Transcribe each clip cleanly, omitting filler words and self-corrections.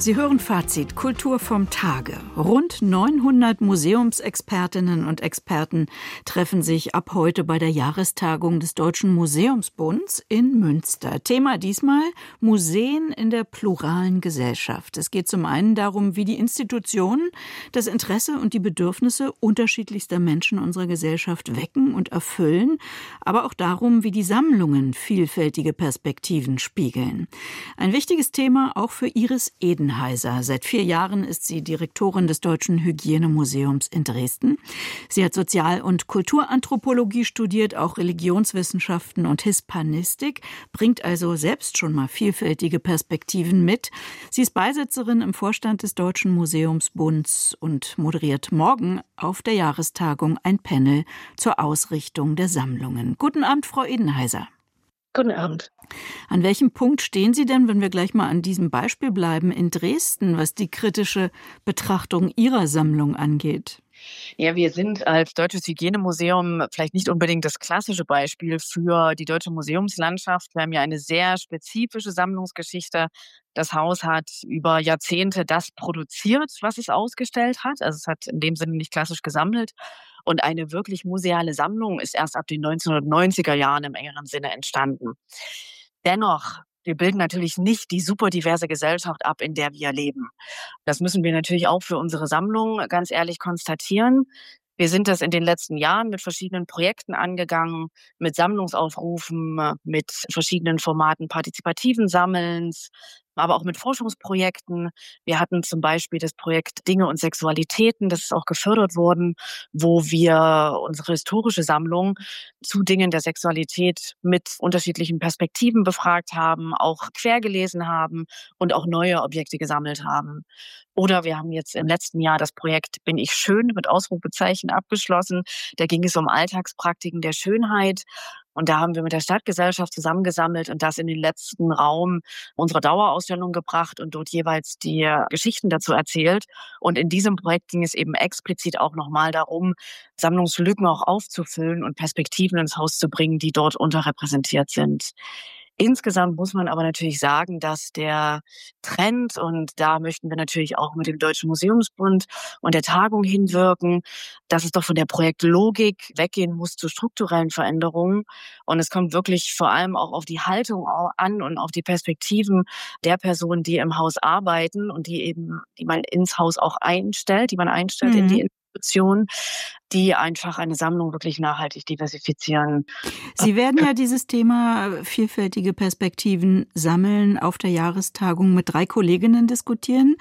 Sie hören Fazit Kultur vom Tage. Rund 900 Museumsexpertinnen und Experten treffen sich ab heute bei der Jahrestagung des Deutschen Museumsbunds in Münster. Thema diesmal Museen in der pluralen Gesellschaft. Es geht zum einen darum, wie die Institutionen das Interesse und die Bedürfnisse unterschiedlichster Menschen unserer Gesellschaft wecken und erfüllen, aber auch darum, wie die Sammlungen vielfältige Perspektiven spiegeln. Ein wichtiges Thema auch für Iris Edenheiser. Seit 4 Jahren ist sie Direktorin des Deutschen Hygienemuseums in Dresden. Sie hat Sozial- und Kulturanthropologie studiert, auch Religionswissenschaften und Hispanistik, bringt also selbst schon mal vielfältige Perspektiven mit. Sie ist Beisitzerin im Vorstand des Deutschen Museumsbunds und moderiert morgen auf der Jahrestagung ein Panel zur Ausrichtung der Sammlungen. Guten Abend, Frau Edenheiser. Guten Abend. An welchem Punkt stehen Sie denn, wenn wir gleich mal an diesem Beispiel bleiben, in Dresden, was die kritische Betrachtung Ihrer Sammlung angeht? Ja, wir sind als Deutsches Hygienemuseum vielleicht nicht unbedingt das klassische Beispiel für die deutsche Museumslandschaft. Wir haben ja eine sehr spezifische Sammlungsgeschichte. Das Haus hat über Jahrzehnte das produziert, was es ausgestellt hat. Also es hat in dem Sinne nicht klassisch gesammelt. Und eine wirklich museale Sammlung ist erst ab den 1990er Jahren im engeren Sinne entstanden. Dennoch, wir bilden natürlich nicht die super diverse Gesellschaft ab, in der wir leben. Das müssen wir natürlich auch für unsere Sammlung ganz ehrlich konstatieren. Wir sind das in den letzten Jahren mit verschiedenen Projekten angegangen, mit Sammlungsaufrufen, mit verschiedenen Formaten partizipativen Sammelns, aber auch mit Forschungsprojekten. Wir hatten zum Beispiel das Projekt Dinge und Sexualitäten, das ist auch gefördert worden, wo wir unsere historische Sammlung zu Dingen der Sexualität mit unterschiedlichen Perspektiven befragt haben, auch quergelesen haben und auch neue Objekte gesammelt haben. Oder wir haben jetzt im letzten Jahr das Projekt Bin ich schön mit Ausrufezeichen abgeschlossen. Da ging es um Alltagspraktiken der Schönheit. Und da haben wir mit der Stadtgesellschaft zusammengesammelt und das in den letzten Raum unserer Dauerausstellung gebracht und dort jeweils die Geschichten dazu erzählt. Und in diesem Projekt ging es eben explizit auch nochmal darum, Sammlungslücken auch aufzufüllen und Perspektiven ins Haus zu bringen, die dort unterrepräsentiert sind. Insgesamt muss man aber natürlich sagen, dass der Trend, und da möchten wir natürlich auch mit dem Deutschen Museumsbund und der Tagung hinwirken, dass es doch von der Projektlogik weggehen muss zu strukturellen Veränderungen. Und es kommt wirklich vor allem auch auf die Haltung an und auf die Perspektiven der Personen, die im Haus arbeiten und die man ins Haus auch einstellt, die man einstellt in die Institution, die einfach eine Sammlung wirklich nachhaltig diversifizieren. Sie werden ja dieses Thema vielfältige Perspektiven sammeln auf der Jahrestagung mit 3 Kolleginnen diskutieren.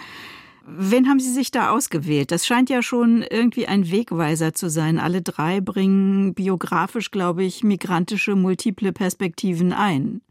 Wen haben Sie sich da ausgewählt? Das scheint ja schon irgendwie ein Wegweiser zu sein. Alle 3 bringen biografisch, glaube ich, migrantische, multiple Perspektiven ein.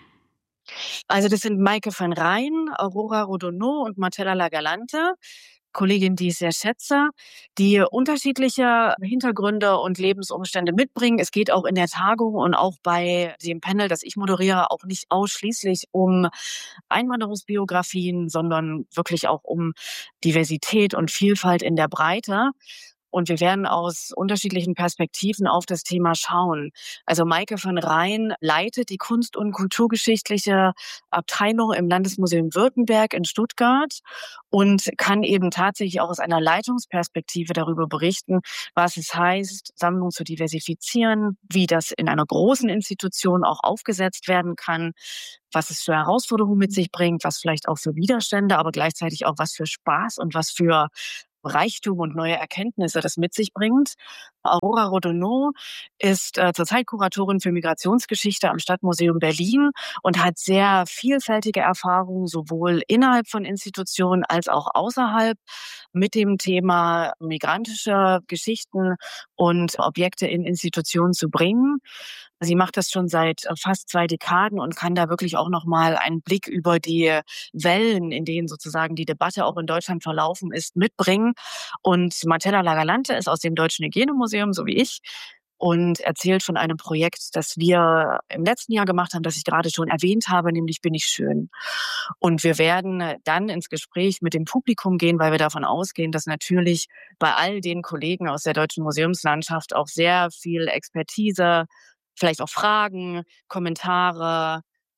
Also das sind Maike van Rijn, Aurora Rodonneau und Marcella Lagalante. Kollegin, die ich sehr schätze, die unterschiedliche Hintergründe und Lebensumstände mitbringen. Es geht auch in der Tagung und auch bei dem Panel, das ich moderiere, auch nicht ausschließlich um Einwanderungsbiografien, sondern wirklich auch um Diversität und Vielfalt in der Breite. Und wir werden aus unterschiedlichen Perspektiven auf das Thema schauen. Also Maike van Rijn leitet die Kunst- und Kulturgeschichtliche Abteilung im Landesmuseum Württemberg in Stuttgart und kann eben tatsächlich auch aus einer Leitungsperspektive darüber berichten, was es heißt, Sammlungen zu diversifizieren, wie das in einer großen Institution auch aufgesetzt werden kann, was es für Herausforderungen mit sich bringt, was vielleicht auch für Widerstände, aber gleichzeitig auch was für Spaß und was für Reichtum und neue Erkenntnisse das mit sich bringt. Aurora Rodonneau ist zurzeit Kuratorin für Migrationsgeschichte am Stadtmuseum Berlin und hat sehr vielfältige Erfahrungen sowohl innerhalb von Institutionen als auch außerhalb mit dem Thema migrantische Geschichten und Objekte in Institutionen zu bringen. Sie macht das schon seit fast 2 Dekaden und kann da wirklich auch nochmal einen Blick über die Wellen, in denen sozusagen die Debatte auch in Deutschland verlaufen ist, mitbringen. Und Marcella Lagalante ist aus dem Deutschen Hygienemuseum, so wie ich, und erzählt von einem Projekt, das wir im letzten Jahr gemacht haben, das ich gerade schon erwähnt habe, nämlich Bin ich schön. Und wir werden dann ins Gespräch mit dem Publikum gehen, weil wir davon ausgehen, dass natürlich bei all den Kollegen aus der deutschen Museumslandschaft auch sehr viel Expertise, vielleicht auch Fragen, Kommentare,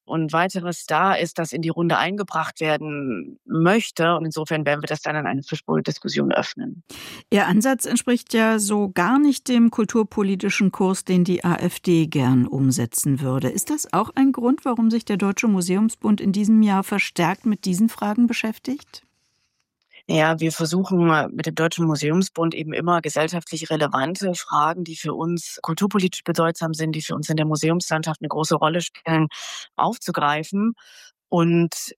und weiteres da ist, das in die Runde eingebracht werden möchte. Und insofern werden wir das dann in eine Fischbowl-Diskussion öffnen. Ihr Ansatz entspricht ja so gar nicht dem kulturpolitischen Kurs, den die AfD gern umsetzen würde. Ist das auch ein Grund, warum sich der Deutsche Museumsbund in diesem Jahr verstärkt mit diesen Fragen beschäftigt? Ja, wir versuchen mit dem Deutschen Museumsbund eben immer gesellschaftlich relevante Fragen, die für uns kulturpolitisch bedeutsam sind, die für uns in der Museumslandschaft eine große Rolle spielen, aufzugreifen. Und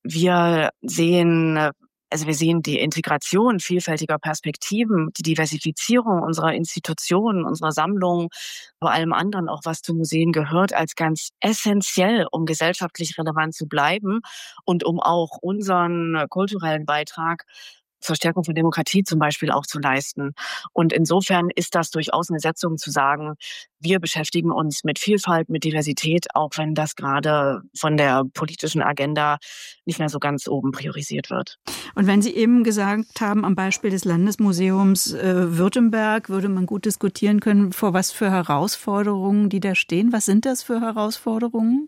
wir sehen die Integration vielfältiger Perspektiven, die Diversifizierung unserer Institutionen, unserer Sammlungen, vor allem anderen auch, was zu Museen gehört, als ganz essentiell, um gesellschaftlich relevant zu bleiben und um auch unseren kulturellen Beitrag zur Stärkung von Demokratie zum Beispiel auch zu leisten. Und insofern ist das durchaus eine Setzung zu sagen, wir beschäftigen uns mit Vielfalt, mit Diversität, auch wenn das gerade von der politischen Agenda nicht mehr so ganz oben priorisiert wird. Und wenn Sie eben gesagt haben, am Beispiel des Landesmuseums Württemberg würde man gut diskutieren können, vor was für Herausforderungen die da stehen. Was sind das für Herausforderungen?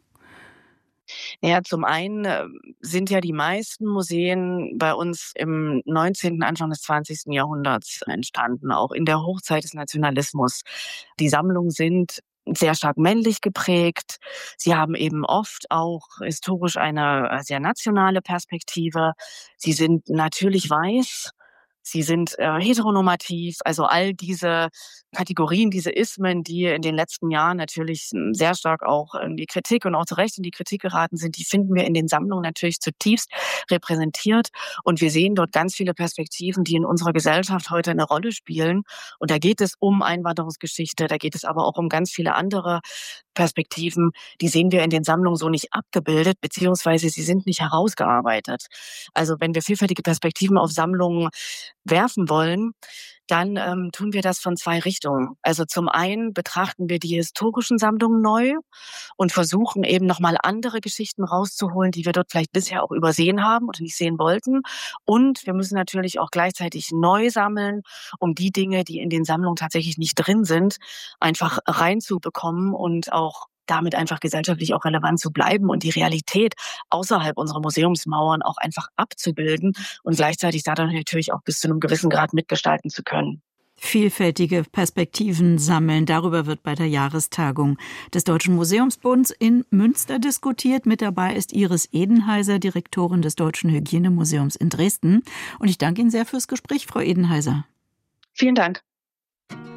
Ja, zum einen sind ja die meisten Museen bei uns im 19., Anfang des 20. Jahrhunderts entstanden, auch in der Hochzeit des Nationalismus. Die Sammlungen sind sehr stark männlich geprägt. Sie haben eben oft auch historisch eine sehr nationale Perspektive. Sie sind natürlich weiß. Sie sind heteronormativ, also all diese Kategorien, diese Ismen, die in den letzten Jahren natürlich sehr stark auch in die Kritik und auch zu Recht in die Kritik geraten sind, die finden wir in den Sammlungen natürlich zutiefst repräsentiert. Und wir sehen dort ganz viele Perspektiven, die in unserer Gesellschaft heute eine Rolle spielen. Und da geht es um Einwanderungsgeschichte, da geht es aber auch um ganz viele andere Perspektiven, die sehen wir in den Sammlungen so nicht abgebildet, beziehungsweise sie sind nicht herausgearbeitet. Also wenn wir vielfältige Perspektiven auf Sammlungen werfen wollen, dann tun wir das von zwei Richtungen. Also zum einen betrachten wir die historischen Sammlungen neu und versuchen eben nochmal andere Geschichten rauszuholen, die wir dort vielleicht bisher auch übersehen haben oder nicht sehen wollten. Und wir müssen natürlich auch gleichzeitig neu sammeln, um die Dinge, die in den Sammlungen tatsächlich nicht drin sind, einfach reinzubekommen und auch damit einfach gesellschaftlich auch relevant zu bleiben und die Realität außerhalb unserer Museumsmauern auch einfach abzubilden und gleichzeitig dadurch natürlich auch bis zu einem gewissen Grad mitgestalten zu können. Vielfältige Perspektiven sammeln. Darüber wird bei der Jahrestagung des Deutschen Museumsbunds in Münster diskutiert. Mit dabei ist Iris Edenheiser, Direktorin des Deutschen Hygienemuseums in Dresden. Und ich danke Ihnen sehr fürs Gespräch, Frau Edenheiser. Vielen Dank.